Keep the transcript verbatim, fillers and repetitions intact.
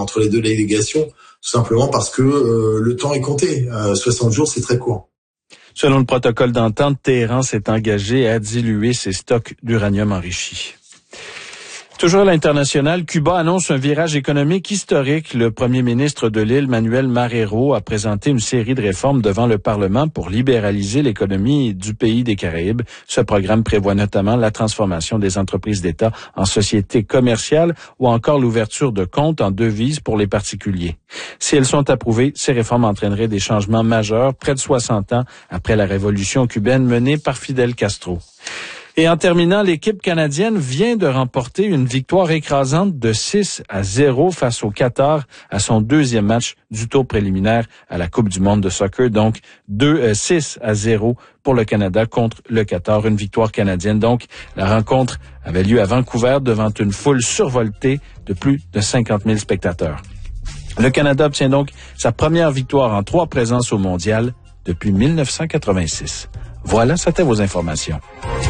entre les deux délégations, tout simplement parce que euh, le temps est compté. Euh, soixante jours, c'est très court. Selon le protocole d'entente, Téhéran s'est engagé à diluer ses stocks d'uranium enrichi. Toujours à l'international, Cuba annonce un virage économique historique. Le premier ministre de l'île, Manuel Marrero, a présenté une série de réformes devant le Parlement pour libéraliser l'économie du pays des Caraïbes. Ce programme prévoit notamment la transformation des entreprises d'État en sociétés commerciales ou encore l'ouverture de comptes en devises pour les particuliers. Si elles sont approuvées, ces réformes entraîneraient des changements majeurs près de soixante ans après la révolution cubaine menée par Fidel Castro. Et en terminant, l'équipe canadienne vient de remporter une victoire écrasante de six à zéro face au Qatar à son deuxième match du tour préliminaire à la Coupe du monde de soccer. Donc, deux, euh, six à zéro pour le Canada contre le Qatar. Une victoire canadienne. Donc, la rencontre avait lieu à Vancouver devant une foule survoltée de plus de cinquante mille spectateurs. Le Canada obtient donc sa première victoire en trois présences au mondial depuis mille neuf cent quatre-vingt-six. Voilà, c'était vos informations.